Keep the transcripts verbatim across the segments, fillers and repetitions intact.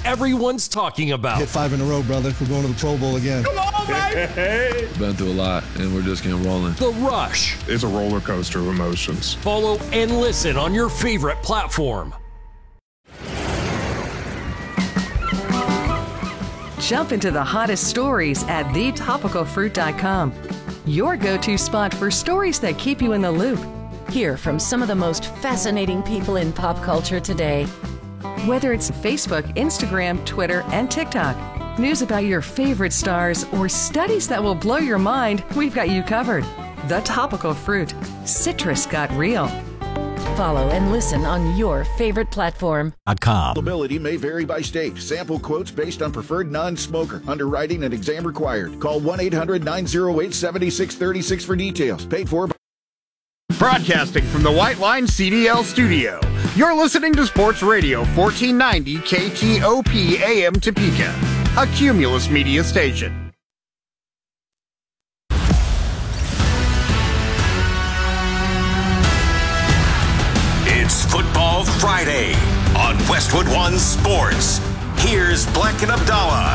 sports everyone's talking about. Hit five in a row, brother. We're going to the Pro Bowl again. Come on, baby! We've been through a lot, and we're just getting rolling. The Rush. It's a roller coaster of emotions. Follow and listen on your favorite platform. Jump into the hottest stories at the topical fruit dot com. Your go-to spot for stories that keep you in the loop. Hear from some of the most fascinating people in pop culture today. Whether it's Facebook, Instagram, Twitter, and TikTok, news about your favorite stars, or studies that will blow your mind, we've got you covered. The Topical Fruit. Citrus got real. Follow and listen on your favorite platform. .com. Eligibility may vary by state. Sample quotes based on preferred non-smoker. Underwriting and exam required. Call one eight hundred nine oh eight seven six three six for details. Paid for by... Broadcasting from the White Line C D L studio. You're listening to Sports Radio fourteen ninety K T O P A M Topeka, a Cumulus media station. It's Football Friday on Westwood One Sports. Here's Black and Abdallah.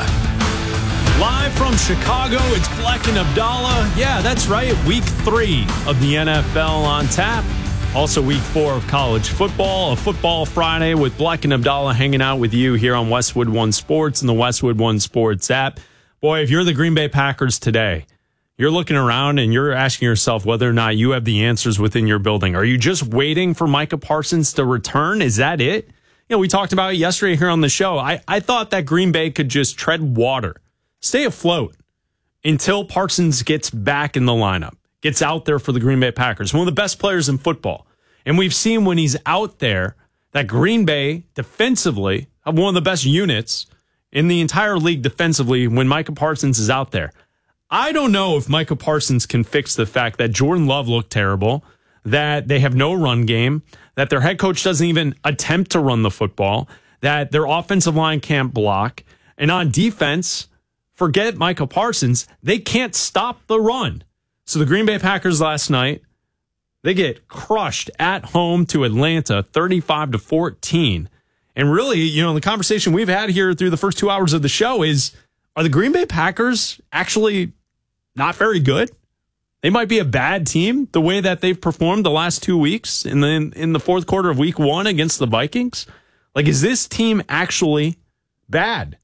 Live from Chicago, it's Black and Abdallah. Yeah, that's right. Week three of the N F L on tap. Also week four of college football. A Football Friday with Black and Abdallah hanging out with you here on Westwood One Sports and the Westwood One Sports app. Boy, if you're the Green Bay Packers today, you're looking around and you're asking yourself whether or not you have the answers within your building. Are you just waiting for Micah Parsons to return? Is that it? You know, we talked about it yesterday here on the show. I, I thought that Green Bay could just tread water, stay afloat until Parsons gets back in the lineup, gets out there for the Green Bay Packers, one of the best players in football. And we've seen when he's out there that Green Bay defensively have one of the best units in the entire league defensively when Micah Parsons is out there. I don't know if Micah Parsons can fix the fact that Jordan Love looked terrible, that they have no run game, that their head coach doesn't even attempt to run the football, that their offensive line can't block. And on defense, forget Micah Parsons, they can't stop the run. So the Green Bay Packers last night, they get crushed at home to Atlanta, thirty-five to fourteen. And really, you know, the conversation we've had here through the first two hours of the show is, are the Green Bay Packers actually not very good? They might be a bad team the way that they've performed the last two weeks in the, in the fourth quarter of week one against the Vikings. Like, is this team actually bad?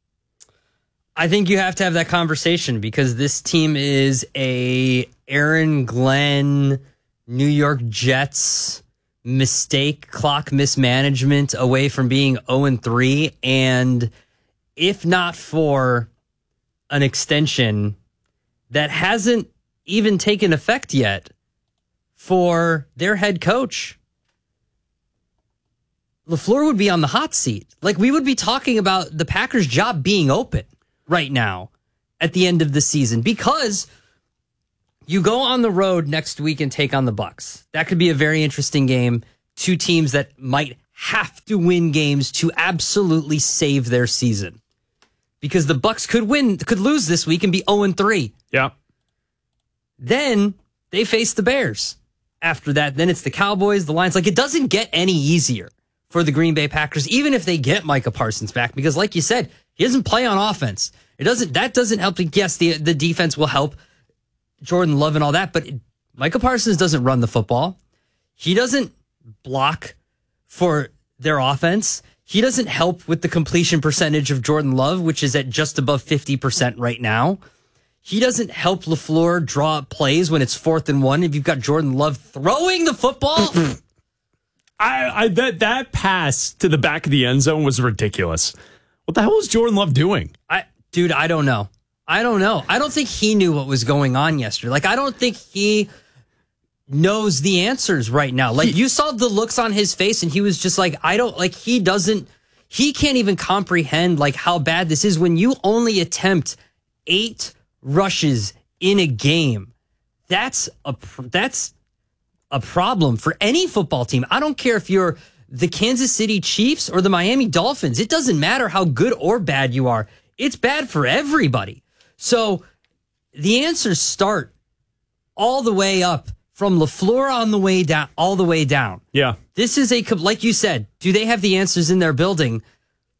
I think you have to have that conversation because this team is a Aaron Glenn, New York Jets mistake, clock mismanagement away from being oh and three. And if not for an extension that hasn't even taken effect yet for their head coach, LaFleur would be on the hot seat. Like, we would be talking about the Packers' job being open right now at the end of the season because you go on the road next week and take on the Bucs. That could be a very interesting game. Two teams that might have to win games to absolutely save their season. Because the Bucs could win, could lose this week and be oh and three. Yeah. Then they face the Bears. After that, then it's the Cowboys, the Lions. Like, it doesn't get any easier for the Green Bay Packers, even if they get Micah Parsons back. Because like you said, he doesn't play on offense. It doesn't. That doesn't help. Yes, the, the defense will help Jordan Love and all that, but Micah Parsons doesn't run the football. He doesn't block for their offense. He doesn't help with the completion percentage of Jordan Love, which is at just above fifty percent right now. He doesn't help LaFleur draw up plays when it's fourth and one. If you've got Jordan Love throwing the football. I, I that that pass to the back of the end zone was ridiculous. What the hell was Jordan Love doing? I, dude, I don't know. I don't know. I don't think he knew what was going on yesterday. Like, I don't think he knows the answers right now. Like, you saw the looks on his face, and he was just like, I don't, like, he doesn't, he can't even comprehend, like, how bad this is when you only attempt eight rushes in a game. That's a, that's a problem for any football team. I don't care if you're the Kansas City Chiefs or the Miami Dolphins. It doesn't matter how good or bad you are. It's bad for everybody. So the answers start all the way up from LaFleur on the way down, all the way down. Yeah. This is a, like you said, do they have the answers in their building?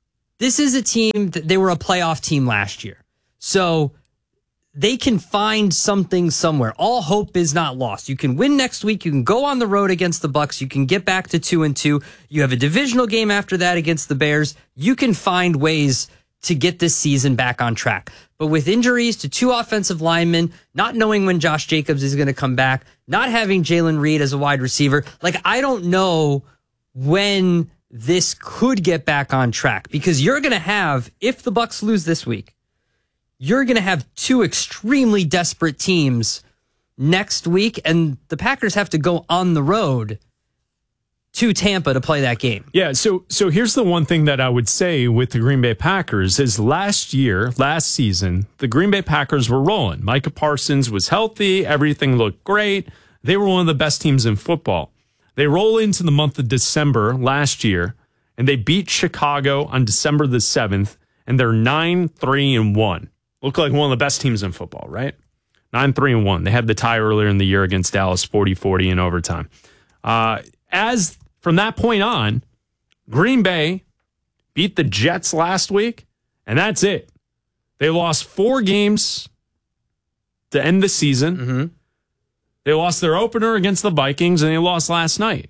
this is a team that they were a playoff team last year. So they can find something somewhere. All hope is not lost. You can win next week. You can go on the road against the Bucks. You can get back to two and two. You have a divisional game after that against the Bears. You can find ways to get this season back on track. But with injuries to two offensive linemen, not knowing when Josh Jacobs is going to come back, not having Jalen Reed as a wide receiver, like I don't know when this could get back on track, because you're going to have, if the Bucks lose this week, you're going to have two extremely desperate teams next week, and the Packers have to go on the road to Tampa to play that game. Yeah, so so here's the one thing that I would say with the Green Bay Packers is last year, last season, the Green Bay Packers were rolling. Micah Parsons was healthy. Everything looked great. They were one of the best teams in football. They roll into the month of December last year, and they beat Chicago on December the seventh, and they're nine three and one. Look like one of the best teams in football, right? nine three and one. They had the tie earlier in the year against Dallas, forty forty in overtime. Uh, as from that point on, Green Bay beat the Jets last week, and that's it. They lost four games to end the season. Mm-hmm. They lost their opener against the Vikings, and they lost last night.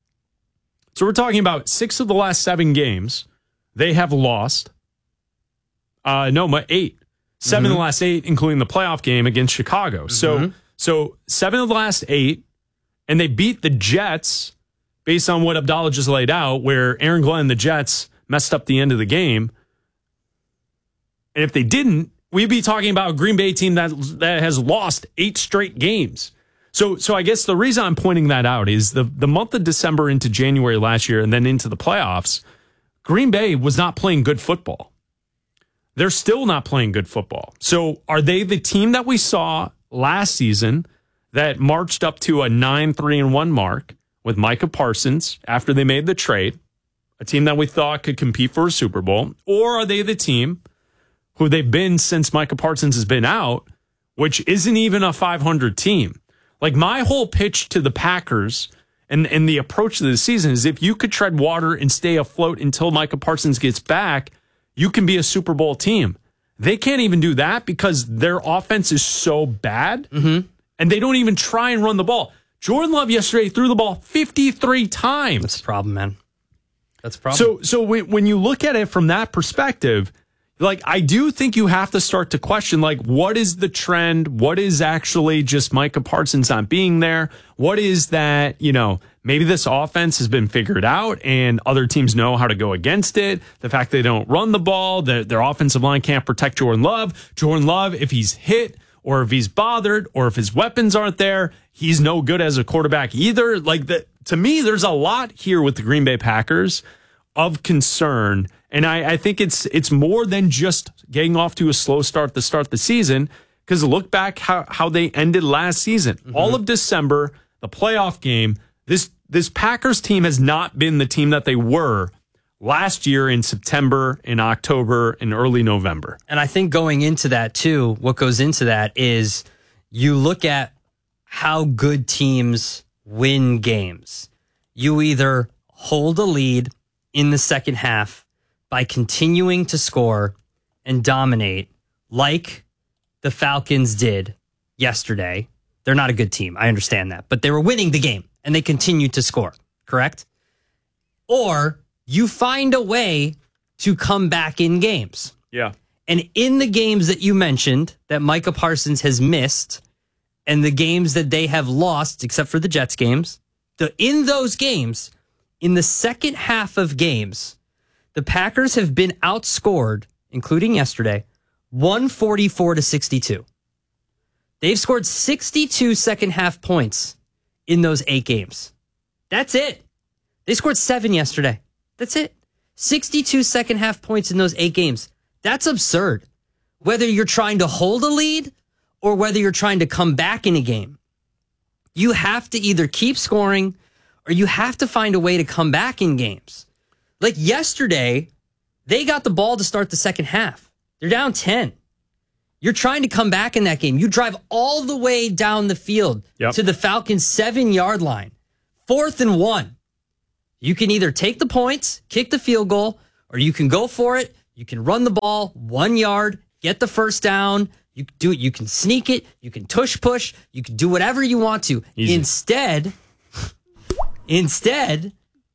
So we're talking about six of the last seven games they have lost. Uh, no, eight. Seven mm-hmm. of the last eight, including the playoff game against Chicago. Mm-hmm. So, so seven of the last eight, and they beat the Jets based on what Abdallah just laid out, where Aaron Glenn and the Jets messed up the end of the game. And if they didn't, we'd be talking about a Green Bay team that that has lost eight straight games. So, so I guess the reason I'm pointing that out is the the month of December into January last year, and then into the playoffs, Green Bay was not playing good football. They're still not playing good football. So are they the team that we saw last season that marched up to a nine three and one mark with Micah Parsons after they made the trade, a team that we thought could compete for a Super Bowl? Or are they the team who they've been since Micah Parsons has been out, which isn't even a five hundred team? Like, my whole pitch to the Packers and, and the approach to the season is if you could tread water and stay afloat until Micah Parsons gets back, you can be a Super Bowl team. They can't even do that because their offense is so bad, mm-hmm. and they don't even try and run the ball. Jordan Love yesterday threw the ball fifty-three times. That's a problem, man. That's a problem. So, so when, when you look at it from that perspective, like, I do think you have to start to question, like, what is the trend? What is actually just Micah Parsons not being there? What is that, you know, maybe this offense has been figured out and other teams know how to go against it. The fact they don't run the ball, their, their offensive line can't protect Jordan Love. Jordan Love, if he's hit or if he's bothered or if his weapons aren't there, he's no good as a quarterback either. Like, the, to me, there's a lot here with the Green Bay Packers of concern. And I, I think it's it's more than just getting off to a slow start to start the season, because look back how, how they ended last season. Mm-hmm. All of December, the playoff game, this this Packers team has not been the team that they were last year in September, in October, and early November. And I think going into that, too, what goes into that is you look at how good teams win games. You either hold a lead in the second half by continuing to score and dominate like the Falcons did yesterday. They're not a good team. I understand that. But they were winning the game, and they continued to score, correct? Or you find a way to come back in games. Yeah. And in the games that you mentioned that Micah Parsons has missed and the games that they have lost, except for the Jets games, the, in those games, in the second half of games, the Packers have been outscored, including yesterday, one forty-four to sixty-two. They've scored sixty-two second half points in those eight games. That's it. They scored seven yesterday. That's it. sixty-two second half points in those eight games. That's absurd. Whether you're trying to hold a lead or whether you're trying to come back in a game, you have to either keep scoring or you have to find a way to come back in games. Like yesterday, they got the ball to start the second half. They're down ten. You're trying to come back in that game. You drive all the way down the field yep. to the Falcons' seven-yard line. Fourth and one. You can either take the points, kick the field goal, or you can go for it. You can run the ball one yard, get the first down. You can do it. You can sneak it. You can tush push. You can do whatever you want to. Easy. Instead, instead,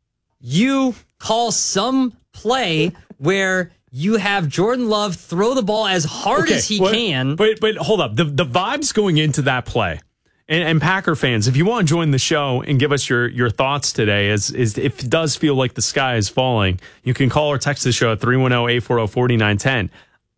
you call some play where you have Jordan Love throw the ball as hard Okay, as he but, can. But but hold up. The the vibes going into that play. And, and Packer fans, if you want to join the show and give us your, your thoughts today, as is if it does feel like the sky is falling, you can call or text the show at three one zero, eight four zero, four nine one zero.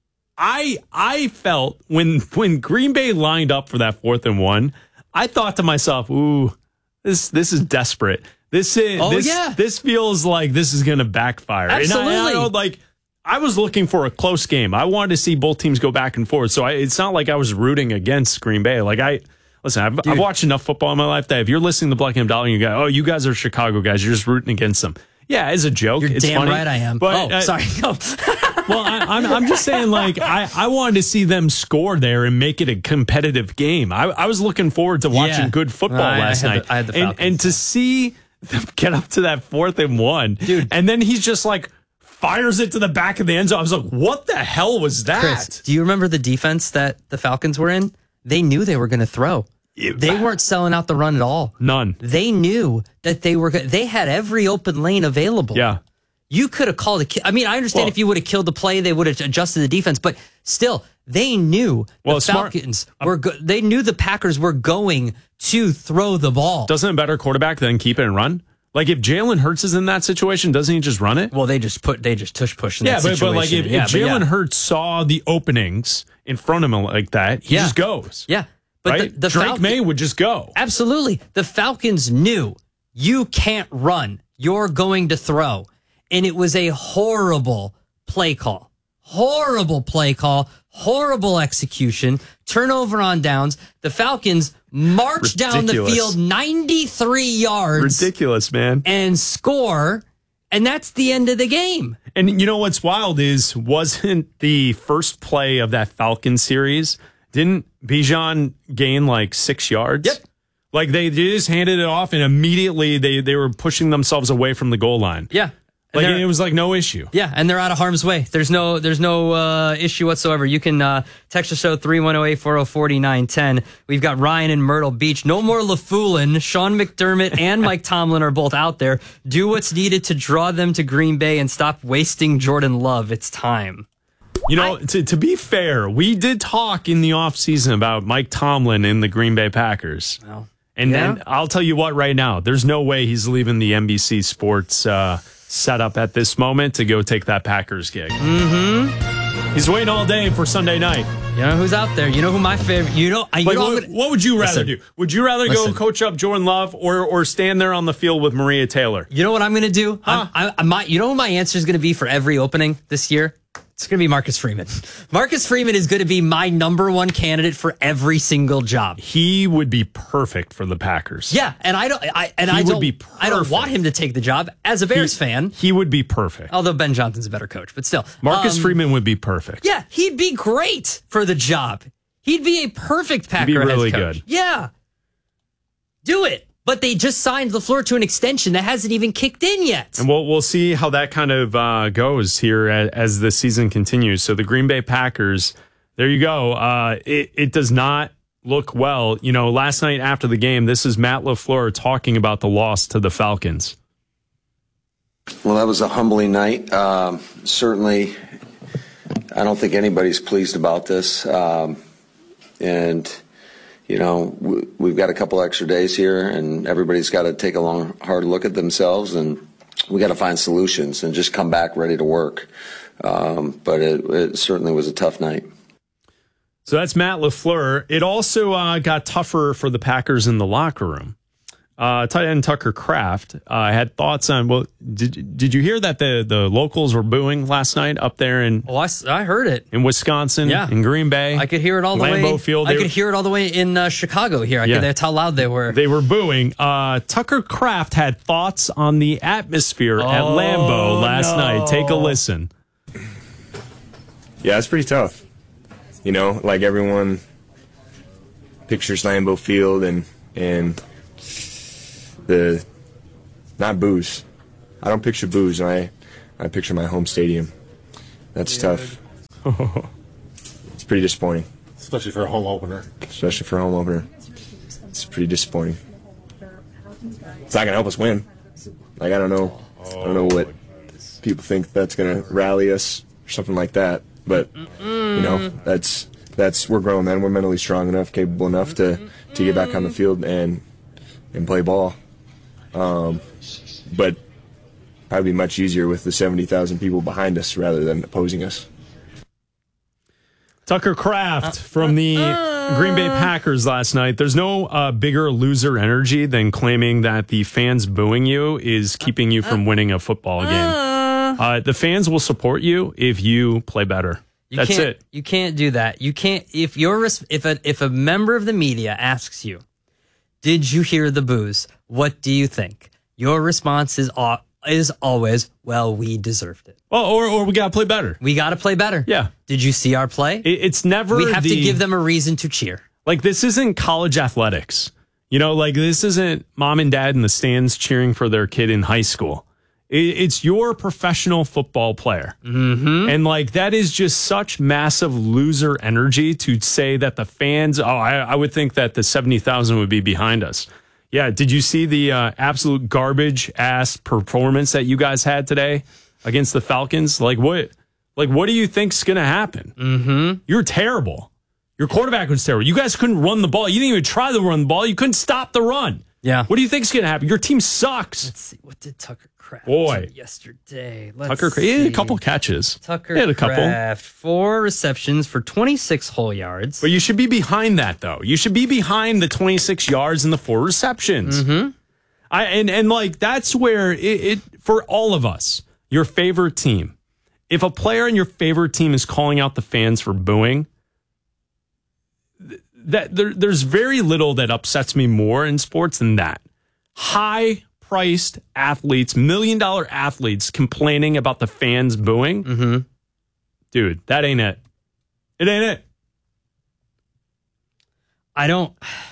I I felt when when Green Bay lined up for that fourth and one, I thought to myself, "Ooh, this this is desperate. This is Oh, this, yeah. this feels like this is going to backfire." Absolutely. And I, I don't, like I was looking for a close game. I wanted to see both teams go back and forth. So I, it's not like I was rooting against Green Bay. Like I listen, I've, I've watched enough football in my life that if you're listening to Black and Dollar and you go, "Oh, you guys are Chicago guys. You're just rooting against them." Yeah, it's a joke. You're it's damn funny, right I am. But, oh, uh, sorry. No. Well, I, I'm I'm just saying, like I, I wanted to see them score there and make it a competitive game. I, I was looking forward to watching Yeah. good football I- I last had the- night, I had the and Falcons. and to see them get up to that fourth and one, Dude. and then he's just like fires it to the back of the end zone. I was like, what the hell was that? Chris, do you remember the defense that the Falcons were in? They knew they were going to throw. They weren't selling out the run at all. None. They knew that they were. go- They had every open lane available. Yeah. You could have called a ki- I mean, I understand Well- if you would have killed the play, they would have adjusted the defense, but still, they knew Well, the smart- Falcons were. Go- they knew the Packers were going to throw the ball. Doesn't a better quarterback then keep it and run? Like if Jalen Hurts is in that situation, doesn't he just run it? Well, they just put they just tush push. In Yeah, that but, but like if, situation. yeah, if but Jalen yeah. Hurts saw the openings in front of him like that, he Yeah. just goes. yeah, but right? the, the Drake Falcon- May would just go. Absolutely. The Falcons knew you can't run. You're going to throw. And it was a horrible play call. Horrible play call. Horrible execution. Turnover on downs. The Falcons march down the Ridiculous. field ninety-three yards Ridiculous, man. and score. And that's the end of the game. And you know what's wild is, wasn't the first play of that Falcon series, didn't Bijan gain like six yards? Yep. Like they, they just handed it off and immediately they, they were pushing themselves away from the goal line. Yeah. And Like they're- it was like no issue. Yeah, and they're out of harm's way. There's no there's no uh, issue whatsoever. You can uh, text the show three one zero, eight four zero, four nine one zero. We've got Ryan in Myrtle Beach. No more LaFoolin. Sean McDermott and Mike Tomlin are both out there. Do what's needed to draw them to Green Bay and stop wasting Jordan Love. It's time. You know, to, to be fair, we did talk in the offseason about Mike Tomlin and the Green Bay Packers. Well, And yeah. then I'll tell you what right now, there's no way he's leaving the N B C Sports uh, setup at this moment to go take that Packers gig. Mm-hmm. He's waiting all day for Sunday night. You know who's out there? You know who my favorite? You know, you Like, know what, I'm what would you rather Listen. do? Would you rather Listen. go coach up Jordan Love or or stand there on the field with Maria Taylor? You know what I'm going to do? Huh? I'm, I, I might, you know what my answer is going to be for every opening this year? It's going to be Marcus Freeman. Marcus Freeman is going to be my number one candidate for every single job. He would be perfect for the Packers. Yeah, and I don't. I and He I would don't. be I don't perfect. want him to take the job as a Bears He- fan. He would be perfect. Although Ben Johnson's a better coach, but still, Marcus Um, Freeman would be perfect. Yeah, he'd be great for the job. He'd be a perfect Packer be head really coach. good. Yeah, do it. But they just signed LaFleur to an extension that hasn't even kicked in yet. And we'll we'll see how that kind of uh, goes here as, as the season continues. So the Green Bay Packers, there you go. Uh, it it does not look well. You know, last night after the game, this is Matt LaFleur talking about the loss to the Falcons. Well, that was a humbling night. Um, certainly, I don't think anybody's pleased about this. Um, and, you know, w- we've got a couple extra days here, and everybody's got to take a long, hard look at themselves, and we got to find solutions and just come back ready to work. Um, but it, it certainly was a tough night. So that's Matt LaFleur. It also uh, got tougher for the Packers in the locker room. Uh, tight end Tucker Kraft uh, had thoughts on, well, did did you hear that the, the locals were booing last night up there in Oh, I, s- I heard it. in Wisconsin, Yeah. in Green Bay? I could hear it all the way. Lambeau Field. I They could were- hear it all the way in uh, Chicago here. I Yeah. could, that's how loud they were. They were booing. Uh, Tucker Kraft had thoughts on the atmosphere at Oh, Lambeau last no. night. Take a listen. Yeah, it's pretty tough. You know, like everyone pictures Lambeau Field and and the not booze. I don't picture booze. I I picture my home stadium. that's tough. It's pretty disappointing. Especially for a home opener. Especially for a home opener. It's pretty disappointing. It's not going to help us win. Like, I don't know. I don't know what people think that's going to rally us or something like that. But, you know, that's that's we're grown men. We're mentally strong enough, capable enough to, to get back on the field and and play ball. Um, but probably much easier with the seventy thousand people behind us rather than opposing us. Tucker Kraft from the Green Bay Packers last night. There's no uh, bigger loser energy than claiming that the fans booing you is keeping you from winning a football game. Uh, the fans will support you if you play better. You That's can't, it. You can't do that. You can't if you're if a if a member of the media asks you, "Did you hear the boos? What do you think?" Your response is uh, is always, "Well, we deserved it." Well, or or we got to play better. We got to play better. Yeah. Did you see our play? It, it's never. We have the, to give them a reason to cheer. Like, this isn't college athletics. You know, like, this isn't mom and dad in the stands cheering for their kid in high school. It, it's your professional football player. Mm-hmm. And, like, that is just such massive loser energy to say that the fans, oh, I, I would think that the seventy thousand would be behind us. Yeah, did you see the uh, absolute garbage-ass performance that you guys had today against the Falcons? Like, what Like, what do you think's going to happen? Mm-hmm. You're terrible. Your quarterback was terrible. You guys couldn't run the ball. You didn't even try to run the ball. You couldn't stop the run. Yeah. What do you think's going to happen? Your team sucks. Let's see. What did Tucker Kraft Boy. do yesterday? Let's Tucker Kraft, he had a couple catches. Tucker he had a couple. Kraft, four receptions for twenty-six whole yards. But you should be behind that, though. You should be behind the twenty-six yards and the four receptions. Mm-hmm. I and, and like, that's where it, it, for all of us, your favorite team, if a player in your favorite team is calling out the fans for booing, that there, there's very little that upsets me more in sports than that. High-priced athletes, million-dollar athletes complaining about the fans booing. Mm-hmm. Dude, that ain't it. It ain't it. I don't...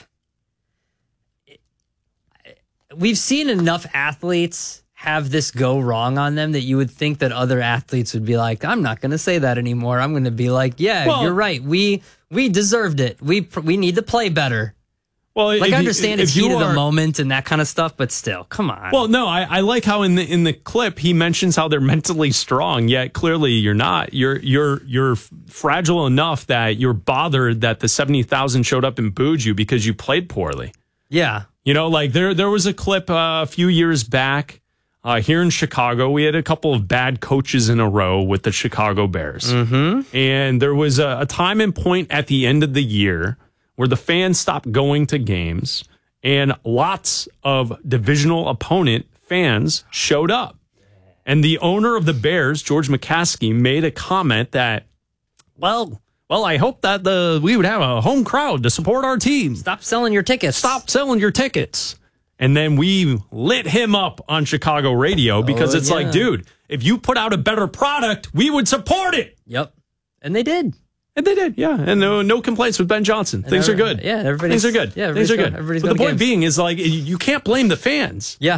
We've seen enough athletes have this go wrong on them that you would think that other athletes would be like, I'm not going to say that anymore. I'm going to be like, yeah, well, you're right. We we deserved it. We we need to play better. Well, like, I understand you, it's heat are, of the moment and that kind of stuff, but still, come on. Well, no, I, I like how in the in the clip he mentions how they're mentally strong, yet clearly you're not. You're you're you're fragile enough that you're bothered that the seventy thousand showed up and booed you because you played poorly. Yeah. You know, like there there was a clip uh, a few years back uh, here in Chicago. We had a couple of bad coaches in a row with the Chicago Bears. Mm-hmm. And there was a, a time and point at the end of the year where the fans stopped going to games and lots of divisional opponent fans showed up. And the owner of the Bears, George McCaskey, made a comment that, well, well, I hope that the we would have a home crowd to support our team. Stop selling your tickets. Stop selling your tickets. And then we lit him up on Chicago radio because oh, it's yeah. like, dude, if you put out a better product, we would support it. Yep. And they did. And they did, yeah. And no, no complaints with Ben Johnson. And Things are good. Yeah, everybody's Things are good. Yeah, Things are going, good. Everybody's but the point games. being is, like, you can't blame the fans. Yeah.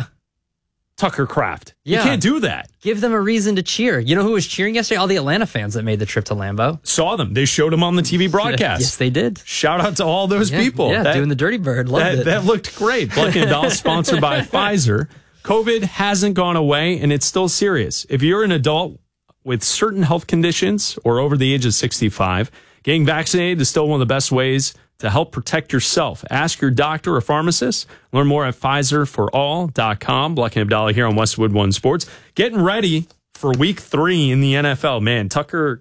Tucker Kraft. Yeah. You can't do that. Give them a reason to cheer. You know who was cheering yesterday? All the Atlanta fans that made the trip to Lambeau. Saw them. They showed them on the T V broadcast. Yes, they did. Shout out to all those yeah, people. Yeah, that, doing the Dirty Bird. Loved that, it. That looked great. Black and Doll, sponsored by Pfizer. COVID hasn't gone away, and it's still serious. If you're an adult with certain health conditions or over the age of sixty-five, getting vaccinated is still one of the best ways to help protect yourself. Ask your doctor or pharmacist. Learn more at Pfizer for all dot com. Black and Abdallah here on Westwood One Sports. Getting ready for week three in the N F L. Man, Tucker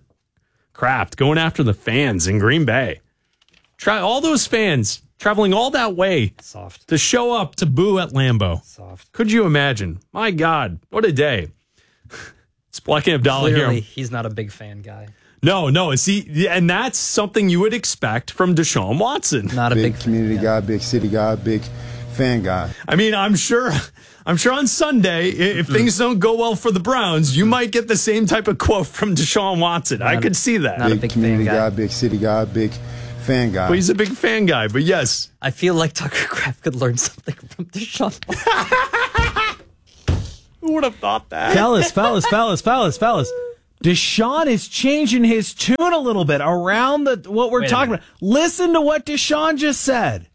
Kraft going after the fans in Green Bay. Try all those fans traveling all that way Soft. to show up to boo at Lambeau. Soft. Could you imagine? My God, what a day. It's Black and Abdallah Clearly, here. he's not a big fan guy. No, no, see, and that's something you would expect from Deshaun Watson. Not a big, big community guy, big city guy, big fan guy. I mean, I'm sure, I'm sure on Sunday, if things don't go well for the Browns, you might get the same type of quote from Deshaun Watson. Not I a- could see that. not a Big, big community fan guy. guy, big city guy, big fan guy. Well, he's a big fan guy, but yes. I feel like Tucker Kraft could learn something from Deshaun. Who would have thought that? Fellas, fellas, fellas, fellas, fellas. Deshaun is changing his tune a little bit around the what we're Wait a talking minute. about. Listen to what Deshaun just said.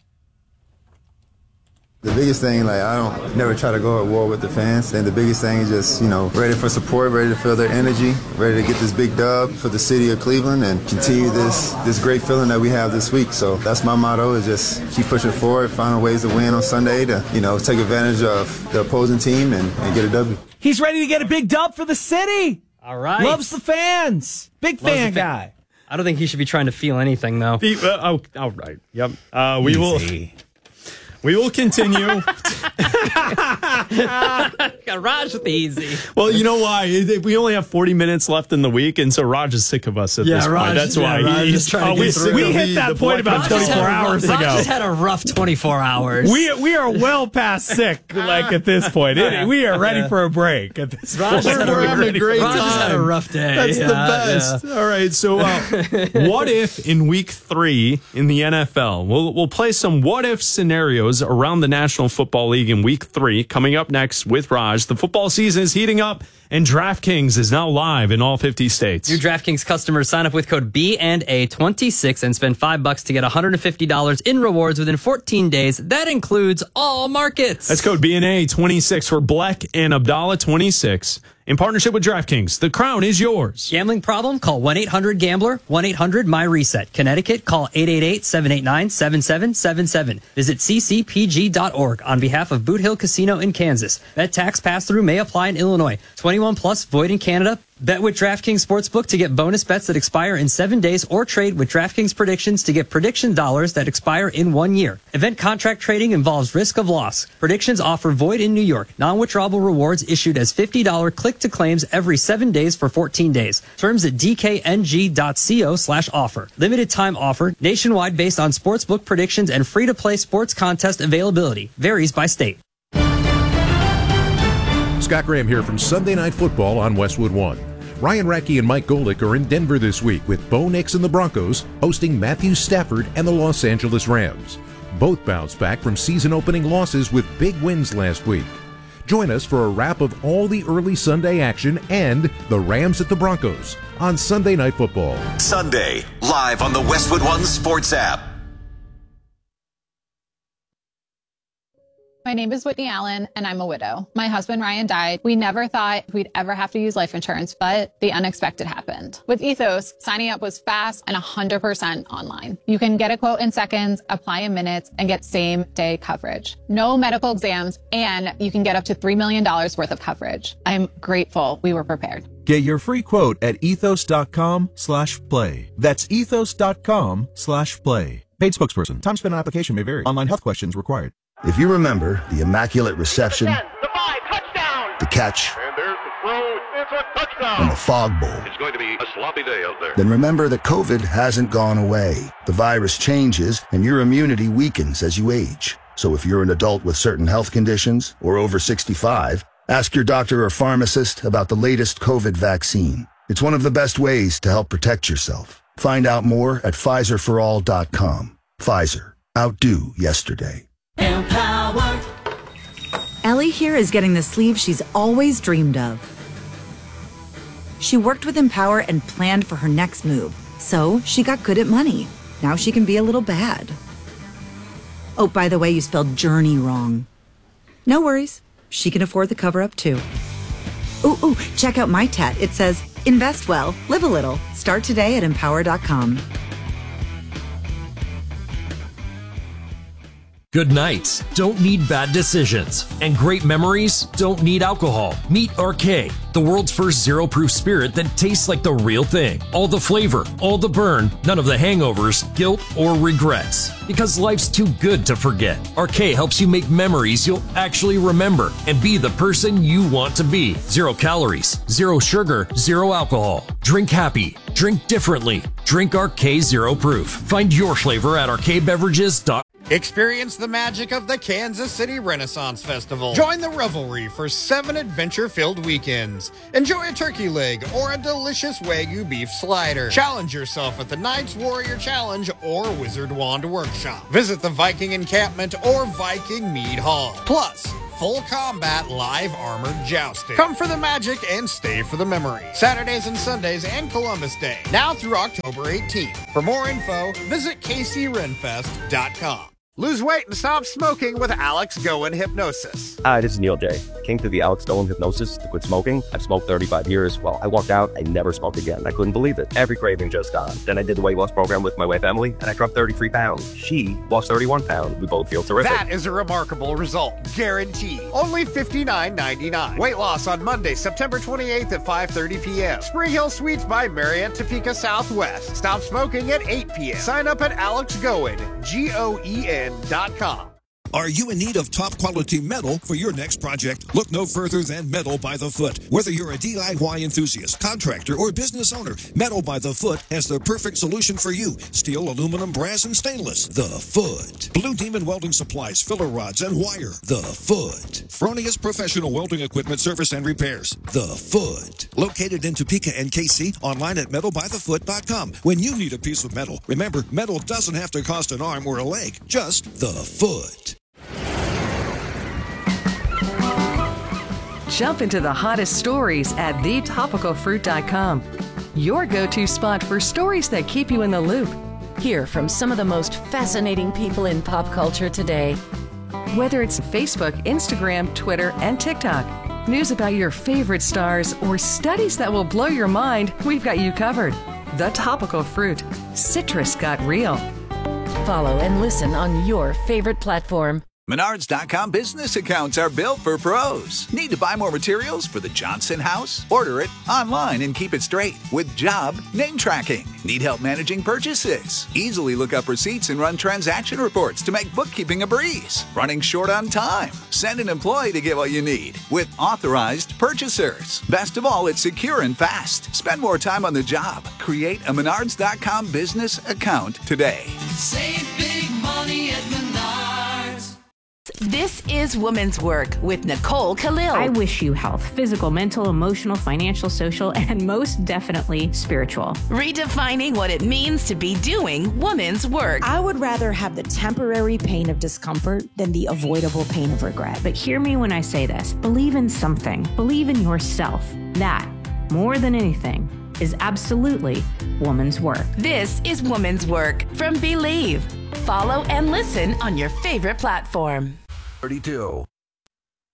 The biggest thing, like, I don't never try to go at war with the fans. And the biggest thing is just, you know, ready for support, ready to feel their energy, ready to get this big dub for the city of Cleveland and continue this this great feeling that we have this week. So that's my motto, is just keep pushing forward, finding ways to win on Sunday to, you know, take advantage of the opposing team and, and get a W. He's ready to get a big dub for the city. All right. Loves the fans. Big Loves fan the fa- guy. I don't think he should be trying to feel anything, though. The, uh, oh, all right. Yep. Uh, we will. We will continue. Got Raj with the easy. Well, you know why? We only have forty minutes left in the week, and so Raj is sick of us at Yeah, this Raj- point. That's yeah, why Raj he's is trying to oh, get we, through. we We hit hit that that point about Raj just had twenty-four a rough- hours Raj ago. just had a rough twenty-four hours. We we are well past sick, like at this point. It, we are ready Yeah. for a break at this Raj point. just had a, We're having a great Raj just had a time. rough day. That's Yeah, the best. All right. So, uh, what if in week three in the N F L? We'll we'll play some what if scenarios around the National Football League in week three. Coming up next with Raj, the football season is heating up, and DraftKings is now live in all fifty states. New DraftKings customers sign up with code B and A twenty-six and spend five bucks to get one hundred fifty dollars in rewards within fourteen days. That includes all markets. That's code B N A twenty-six for Black and Abdallah twenty-six. In partnership with DraftKings, the crown is yours. Gambling problem? Call one eight hundred gambler, one eight hundred my reset. Connecticut, call eight eight eight, seven eight nine, seven seven seven seven. Visit c c p g dot org on behalf of Boot Hill Casino in Kansas. Bet tax pass-through may apply in Illinois. twenty-one plus, void in Canada. Bet with DraftKings Sportsbook to get bonus bets that expire in seven days, or trade with DraftKings Predictions to get prediction dollars that expire in one year. Event contract trading involves risk of loss. Predictions offer void in New York. Non-withdrawable rewards issued as fifty dollars click-to-claims every seven days for fourteen days. Terms at d k n g dot co slash offer. Limited time offer. Nationwide based on sportsbook predictions and free-to-play sports contest availability. Varies by state. Scott Graham here from Sunday Night Football on Westwood One. Ryan Rackey and Mike Golick are in Denver this week with Bo Nix and the Broncos hosting Matthew Stafford and the Los Angeles Rams. Both bounced back from season-opening losses with big wins last week. Join us for a wrap of all the early Sunday action and the Rams at the Broncos on Sunday Night Football. Sunday, live on the Westwood One Sports app. My name is Whitney Allen, and I'm a widow. My husband, Ryan, died. We never thought we'd ever have to use life insurance, but the unexpected happened. With Ethos, signing up was fast and one hundred percent online. You can get a quote in seconds, apply in minutes, and get same-day coverage. No medical exams, and you can get up to three million dollars worth of coverage. I'm grateful we were prepared. Get your free quote at ethos.com slash play. That's ethos.com slash play. Paid spokesperson. Time spent on application may vary. Online health questions required. If you remember the Immaculate Reception, the five, touchdown. the catch, And there's the throw. It's a touchdown. and the Fog Bowl, It's going to be a sloppy day out there. then remember that COVID hasn't gone away. The virus changes and your immunity weakens as you age. So if you're an adult with certain health conditions or over sixty-five, ask your doctor or pharmacist about the latest COVID vaccine. It's one of the best ways to help protect yourself. Find out more at Pfizer for all dot com. Pfizer. Outdo yesterday. Empowered. Ellie here is getting the sleeve she's always dreamed of. She worked with Empower and planned for her next move, so she got good at money. Now she can be a little bad. Oh, by the way, you spelled journey wrong. No worries. She can afford the cover-up, too. Ooh, ooh, check out my tat. It says, invest well, live a little. Start today at empower dot com. Good nights don't need bad decisions, and great memories don't need alcohol. Meet R K, the world's first zero-proof spirit that tastes like the real thing. All the flavor, all the burn, none of the hangovers, guilt, or regrets. Because life's too good to forget. R K helps you make memories you'll actually remember and be the person you want to be. Zero calories, zero sugar, zero alcohol. Drink happy, drink differently. Drink R K Zero Proof. Find your flavor at r k beverages dot com. Experience the magic of the Kansas City Renaissance Festival. Join the revelry for seven adventure-filled weekends. Enjoy a turkey leg or a delicious Wagyu beef slider. Challenge yourself at the Knights Warrior Challenge or Wizard Wand Workshop. Visit the Viking Encampment or Viking Mead Hall. Plus, full combat live armored jousting. Come for the magic and stay for the memory. Saturdays and Sundays and Columbus Day, now through October eighteenth. For more info, visit K C Renfest dot com. Lose weight and stop smoking with Alex Goen Hypnosis. Hi, this is Neil J. Came to the Alex Goen Hypnosis to quit smoking. I've smoked thirty-five years. Well, I walked out, I never smoked again. I couldn't believe it. Every craving just gone. Then I did the weight loss program with my wife Emily, and I dropped thirty-three pounds. She lost thirty-one pounds. We both feel terrific. That is a remarkable result. Guaranteed. Only fifty-nine ninety-nine. Weight loss on Monday, September twenty-eighth at five thirty p.m. Spring Hill Suites by Marriott Topeka Southwest. Stop smoking at eight p.m. Sign up at Alex Goen, G O E N dot com. Are you in need of top quality metal for your next project? Look no further than Metal by the Foot. Whether you're a D I Y enthusiast, contractor, or business owner, Metal by the Foot has the perfect solution for you. Steel, aluminum, brass, and stainless. The Foot. Blue Demon Welding Supplies, filler rods, and wire. The Foot. Fronius Professional Welding Equipment Service and Repairs. The Foot. Located in Topeka and K C, online at metal by the foot dot com. When you need a piece of metal, remember, metal doesn't have to cost an arm or a leg, just the foot. Jump into the hottest stories at the topical fruit dot com. Your go-to spot for stories that keep you in the loop. Hear from some of the most fascinating people in pop culture today. Whether it's Facebook, Instagram, Twitter, and TikTok, news about your favorite stars, or studies that will blow your mind, we've got you covered. The Topical Fruit. Citrus got real. Follow and listen on your favorite platform. Menards dot com business accounts are built for pros. Need to buy more materials for the Johnson house? Order it online and keep it straight with job name tracking. Need help managing purchases? Easily look up receipts and run transaction reports to make bookkeeping a breeze. Running short on time? Send an employee to get what you need with authorized purchasers. Best of all, it's secure and fast. Spend more time on the job. Create a Menards dot com business account today. Save big money at Menards. This is Woman's Work with Nicole Khalil. I wish you health, physical, mental, emotional, financial, social, and most definitely spiritual. Redefining what it means to be doing woman's work. I would rather have the temporary pain of discomfort than the avoidable pain of regret. But hear me when I say this. Believe in something. Believe in yourself. That, more than anything, is absolutely woman's work. This is Woman's Work from Believe. Follow and listen on your favorite platform. thirty-two.